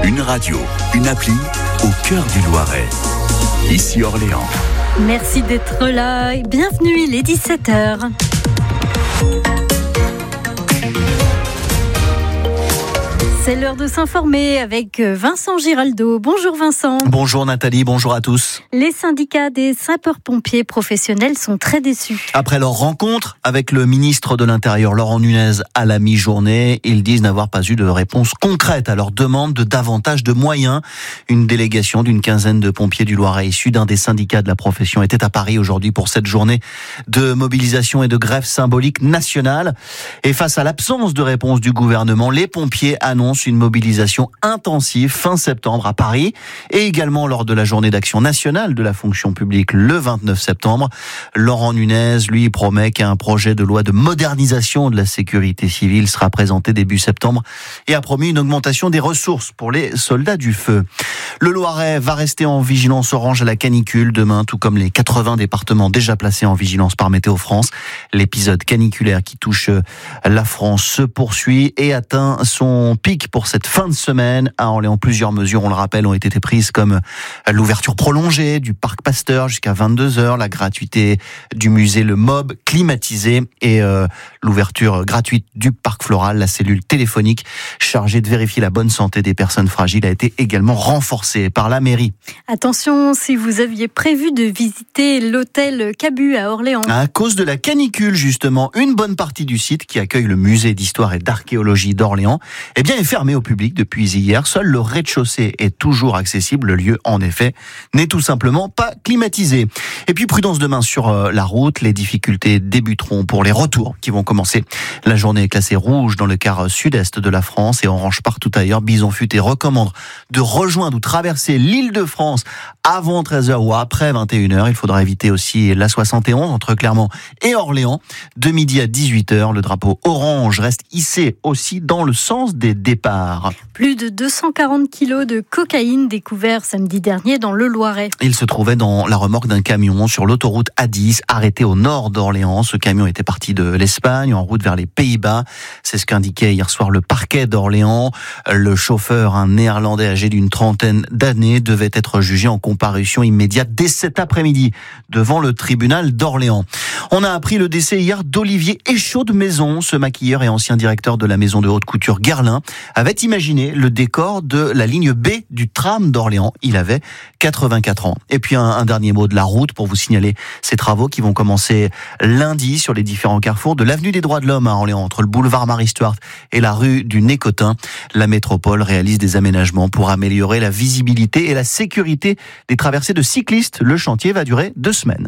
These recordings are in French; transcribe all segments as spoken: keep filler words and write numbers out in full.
Une radio, une appli au cœur du Loiret. Ici Orléans. Merci d'être là. Bienvenue, il est dix-sept heures. C'est l'heure de s'informer avec Vincent Giraldo. Bonjour Vincent. Bonjour Nathalie, bonjour à tous. Les syndicats des sapeurs-pompiers professionnels sont très déçus. Après leur rencontre avec le ministre de l'Intérieur Laurent Nunez à la mi-journée, ils disent n'avoir pas eu de réponse concrète à leur demande de davantage de moyens. Une délégation d'une quinzaine de pompiers du Loiret issus d'un des syndicats de la profession était à Paris aujourd'hui pour cette journée de mobilisation et de grève symbolique nationale. Et face à l'absence de réponse du gouvernement, les pompiers annoncent une mobilisation intensive fin septembre à Paris et également lors de la journée d'action nationale de la fonction publique le vingt-neuf septembre. Laurent Nunez, lui, promet qu'un projet de loi de modernisation de la sécurité civile sera présenté début septembre et a promis une augmentation des ressources pour les soldats du feu. Le Loiret va rester en vigilance orange à la canicule demain, tout comme les quatre-vingts départements déjà placés en vigilance par Météo France. L'épisode caniculaire qui touche la France se poursuit et atteint son pic pour cette fin de semaine. À Orléans, plusieurs mesures, on le rappelle, ont été prises comme l'ouverture prolongée du parc Pasteur jusqu'à vingt-deux heures, la gratuité du musée Le Mob climatisé et euh, l'ouverture gratuite du parc Floral. La cellule téléphonique chargée de vérifier la bonne santé des personnes fragiles a été également renforcée par la mairie. Attention, si vous aviez prévu de visiter l'hôtel Cabu à Orléans. À cause de la canicule, justement, une bonne partie du site qui accueille le musée d'histoire et d'archéologie d'Orléans, eh bien, est fermé au public depuis hier. Seul le rez-de-chaussée est toujours accessible. Le lieu, en effet, n'est tout simplement pas climatisé. Et puis, prudence demain sur la route. Les difficultés débuteront pour les retours qui vont commencer. La journée est classée rouge dans le quart sud-est de la France et orange partout ailleurs. Bison Futé recommande de rejoindre ou traverser l'Île-de-France avant treize heures ou après vingt et une heures. Il faudra éviter aussi la soixante et onze entre Clermont et Orléans. De midi à dix-huit heures, le drapeau orange reste hissé aussi dans le sens des départs. Plus de deux cent quarante kilos de cocaïne découvert samedi dernier dans le Loiret. Il se trouvait dans la remorque d'un camion sur l'autoroute A dix, arrêté au nord d'Orléans. Ce camion était parti de l'Espagne en route vers les Pays-Bas. C'est ce qu'indiquait hier soir le parquet d'Orléans. Le chauffeur, un néerlandais âgé d'une trentaine d'années, devait être jugé en comparution immédiate dès cet après-midi devant le tribunal d'Orléans. On a appris le décès hier d'Olivier Échaud de Maison. Ce maquilleur et ancien directeur de la maison de haute couture Guerlain avait imaginé le décor de la ligne B du tram d'Orléans. Il avait quatre-vingt-quatre ans. Et puis un, un dernier mot de la route pour vous signaler ces travaux qui vont commencer lundi sur les différents carrefours de l'avenue des Droits de l'Homme à Orléans, entre le boulevard Marie-Stuart et la rue du Nécotin. La métropole réalise des aménagements pour améliorer la visibilité et la sécurité des traversées de cyclistes. Le chantier va durer deux semaines.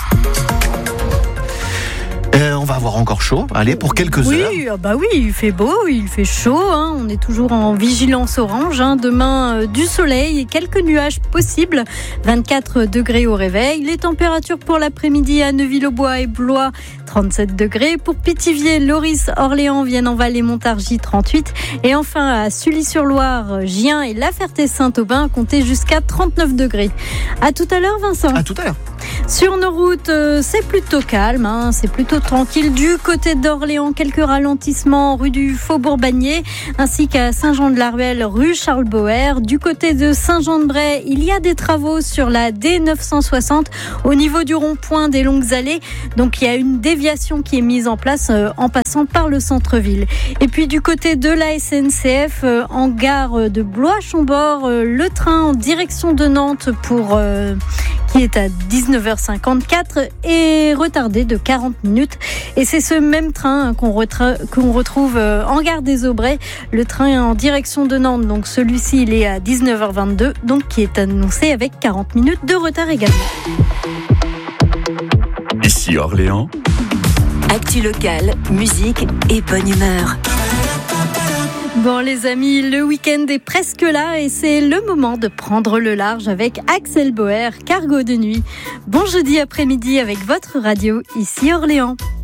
Euh, on va avoir encore chaud, allez, pour quelques oui, heures. Oui, bah oui, il fait beau, il fait chaud, hein. On est toujours en vigilance orange. Hein. Demain, euh, du soleil et quelques nuages possibles. vingt-quatre degrés au réveil. Les températures pour l'après-midi à Neuville-aux-Bois et Blois, trente-sept degrés. Pour Pithiviers, Loris, Orléans, Vienne-en-Val et Montargis, trente-huit. Et enfin, à Sully-sur-Loire, Gien et La Ferté-Saint-Aubin, comptez jusqu'à trente-neuf degrés. À tout à l'heure, Vincent. À tout à l'heure. Sur nos routes, euh, c'est plutôt calme, hein, c'est plutôt tranquille. Du côté d'Orléans, quelques ralentissements rue du Faubourg-Bagné, ainsi qu'à Saint-Jean-de-la-Ruelle, rue Charles-Boer. Du côté de Saint-Jean-de-Bray, il y a des travaux sur la D neuf cent soixante au niveau du rond-point des Longues Allées. Donc il y a une déviation qui est mise en place euh, en passant par le centre-ville. Et puis du côté de la S N C F, euh, en gare de Blois-Chambord, euh, le train en direction de Nantes pour... Euh, qui est à dix-neuf heures cinquante-quatre est retardé de quarante minutes. Et c'est ce même train qu'on, retra- qu'on retrouve en gare des Aubrais. Le train en direction de Nantes, donc celui-ci il est à dix-neuf heures vingt-deux, donc qui est annoncé avec quarante minutes de retard également. Ici Orléans. Actu locale, musique et bonne humeur. Bon les amis, le week-end est presque là et c'est le moment de prendre le large avec Axel Bauer, Cargo de nuit. Bon jeudi après-midi avec votre radio, ici Orléans.